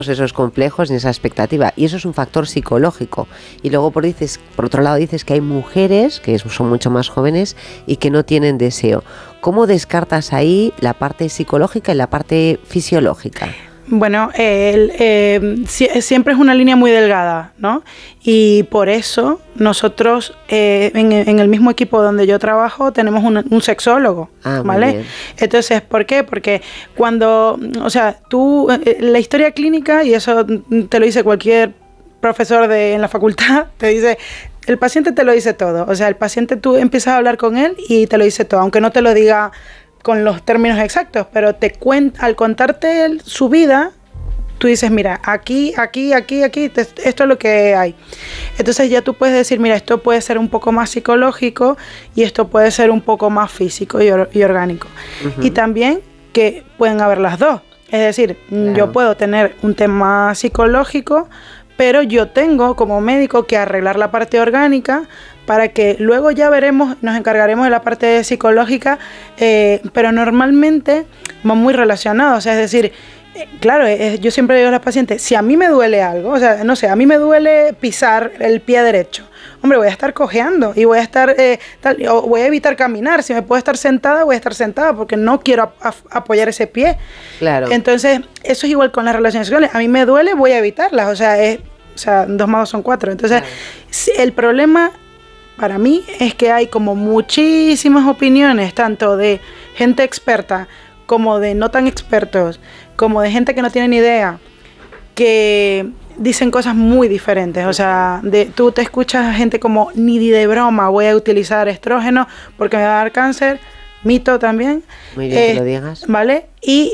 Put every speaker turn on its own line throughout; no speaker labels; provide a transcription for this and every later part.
esos complejos ni esa expectativa, y eso es un factor psicológico. Y luego por otro lado dices que hay mujeres que son mucho más jóvenes y que no tienen deseo. ¿Cómo descartas ahí la parte psicológica y la parte fisiológica?
Bueno, siempre es una línea muy delgada, ¿no? Y por eso nosotros en el mismo equipo donde yo trabajo tenemos un sexólogo, ¿vale? Entonces, ¿por qué? Porque cuando, o sea, la historia clínica, y eso te lo dice cualquier profesor en la facultad, te dice, el paciente te lo dice todo. O sea, el paciente tú empiezas a hablar con él y te lo dice todo, aunque no te lo diga con los términos exactos, pero al contarte su vida, tú dices, mira, aquí, esto es lo que hay. Entonces ya tú puedes decir, mira, esto puede ser un poco más psicológico y esto puede ser un poco más físico y orgánico. Uh-huh. Y también que pueden haber las dos. Es decir, claro, yo puedo tener un tema psicológico, pero yo tengo como médico que arreglar la parte orgánica para que luego ya nos encargaremos de la parte psicológica, pero normalmente van muy relacionados. O sea, es decir, claro, yo siempre digo a los pacientes, si a mí me duele algo, o sea, no sé, a mí me duele pisar el pie derecho, hombre, voy a estar cojeando y voy a estar, o voy a evitar caminar. Si me puedo estar sentada, voy a estar sentada porque no quiero apoyar ese pie. Claro. Entonces, eso es igual con las relaciones sexuales. A mí me duele, voy a evitarlas. O sea, 2 más 2 son 4. Entonces, claro, el problema para mí es que hay como muchísimas opiniones, tanto de gente experta como de no tan expertos, como de gente que no tiene ni idea, que dicen cosas muy diferentes. O sea, tú te escuchas a gente como, ni de broma voy a utilizar estrógeno porque me va a dar cáncer. Mito también.
Muy bien que lo digas.
¿Vale? Y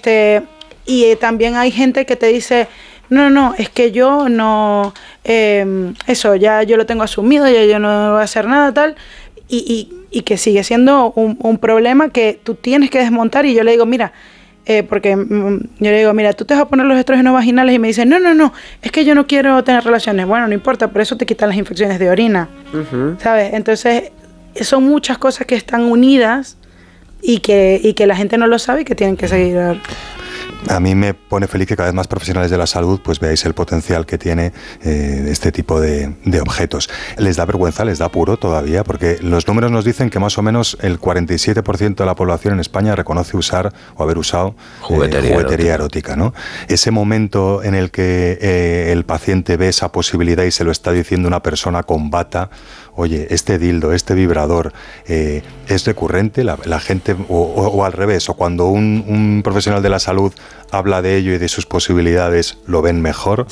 también hay gente que te dice, no, es que yo no, eso ya yo lo tengo asumido, ya yo no voy a hacer nada, tal, y que sigue siendo un problema que tú tienes que desmontar. Y yo le digo, mira, porque yo le digo, mira, tú te vas a poner los estrógenos vaginales, y me dicen, no, es que yo no quiero tener relaciones. Bueno, no importa, por eso te quitan las infecciones de orina, uh-huh, ¿sabes? Entonces, son muchas cosas que están unidas y que la gente no lo sabe y que tienen que seguir.
A mí me pone feliz que cada vez más profesionales de la salud pues veáis el potencial que tiene este tipo de objetos. ¿Les da vergüenza, les da apuro todavía? Porque los números nos dicen que más o menos el 47% de la población en España reconoce usar o haber usado juguetería erótica, ¿no? Ese momento en el que el paciente ve esa posibilidad y se lo está diciendo una persona con bata, oye, este dildo, este vibrador, ¿es recurrente? La gente, o al revés, o cuando un profesional de la salud habla de ello y de sus posibilidades, ¿lo ven mejor?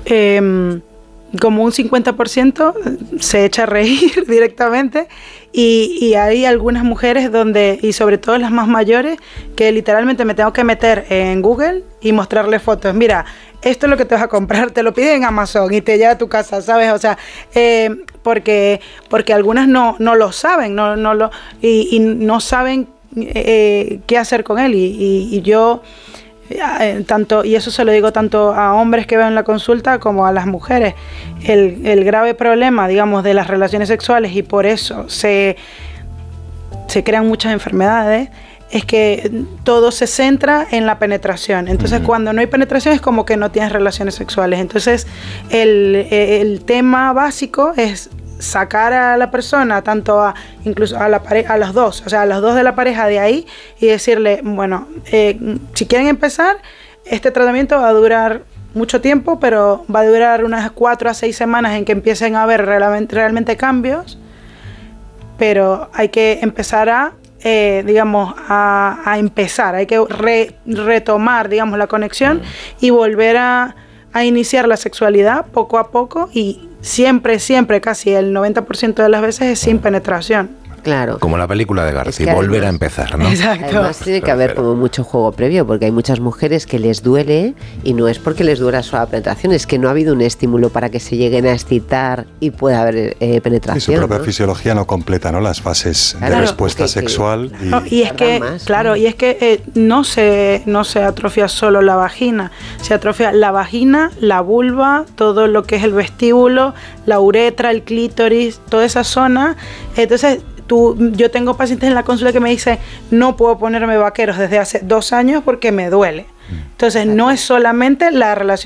Como un 50% se echa a reír directamente, y hay algunas mujeres y sobre todo las más mayores, que literalmente me tengo que meter en Google y mostrarle fotos. Mira, esto es lo que te vas a comprar, te lo piden en Amazon y te llega a tu casa, ¿sabes? O sea, porque algunas no lo saben, y no saben qué hacer con él, y yo y eso se lo digo tanto a hombres que veo en la consulta como a las mujeres. El grave problema, digamos, de las relaciones sexuales, y por eso se crean muchas enfermedades, es que todo se centra en la penetración. Entonces, cuando no hay penetración es como que no tienes relaciones sexuales. Entonces, el tema básico es sacar a la persona, incluso a la pareja, a los dos, o sea, a los dos de la pareja de ahí, y decirle, bueno, si quieren empezar, este tratamiento va a durar mucho tiempo, pero va a durar unas 4 a 6 semanas en que empiecen a haber realmente cambios, pero hay que empezar a empezar, hay que retomar, digamos, la conexión y volver a iniciar la sexualidad poco a poco, y siempre, casi el 90% de las veces es sin penetración.
Claro.
Como la película de García, volver a empezar, ¿no?
Exacto.
Además tiene que haber como mucho juego previo, porque hay muchas mujeres que les duele, y no es porque les duela solo la penetración, es que no ha habido un estímulo para que se lleguen a excitar y pueda haber penetración.
Y su propia fisiología no completa, ¿no?, las fases de respuesta sexual.
Y es que, claro, y es que no se atrofia solo la vagina, se atrofia la vagina, la vulva, todo lo que es el vestíbulo, la uretra, el clítoris, toda esa zona. Entonces, yo tengo pacientes en la consulta que me dicen, no puedo ponerme vaqueros desde hace 2 años porque me duele. Entonces, no es solamente la relación